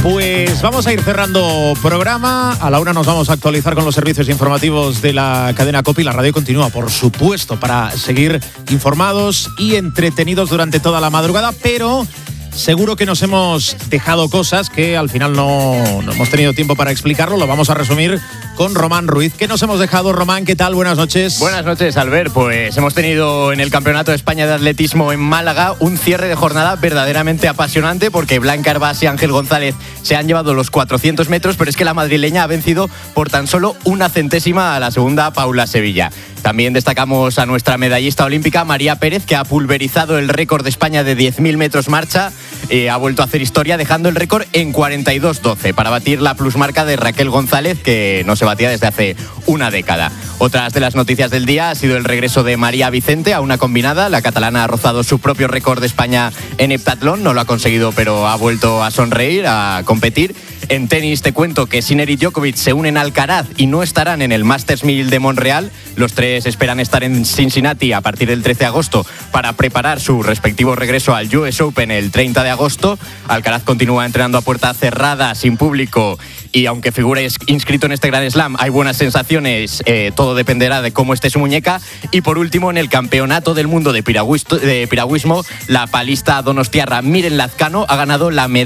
Pues vamos a ir cerrando programa. A la una nos vamos a actualizar con los servicios informativos de la cadena COPE. La radio continúa, por supuesto, para seguir informados y entretenidos durante toda la madrugada, pero seguro que nos hemos dejado cosas que al final no hemos tenido tiempo para explicarlo. Lo vamos a resumir con Román Ruiz. ¿Qué nos hemos dejado, Román? ¿Qué tal? Buenas noches. Buenas noches, Albert. Pues hemos tenido en el Campeonato de España de Atletismo en Málaga un cierre de jornada verdaderamente apasionante, porque Blanca Hervás y Ángel González se han llevado los 400 metros, pero es que la madrileña ha vencido por tan solo 1 centésima a la segunda, Paula Sevilla. También destacamos a nuestra medallista olímpica, María Pérez, que ha pulverizado el récord de España de 10.000 metros marcha. Ha vuelto a hacer historia, dejando el récord en 42.12 para batir la plusmarca de Raquel González, que no se batía desde hace una década. Otras de las noticias del día ha sido el regreso de María Vicente a una combinada. La catalana ha rozado su propio récord de España en heptatlón, no lo ha conseguido, pero ha vuelto a sonreír, a competir. En tenis te cuento que Sinner y Djokovic se unen a Alcaraz y no estarán en el Masters 1000 de Montreal. Los tres esperan estar en Cincinnati a partir del 13 de agosto para preparar su respectivo regreso al US Open el 30 de agosto. Alcaraz continúa entrenando a puerta cerrada, sin público, y aunque figure inscrito en este Grand Slam, hay buenas sensaciones. Todo dependerá de cómo esté su muñeca. Y por último, en el Campeonato del Mundo de piragüismo, la palista donostiarra Miren Lazcano ha ganado la medalla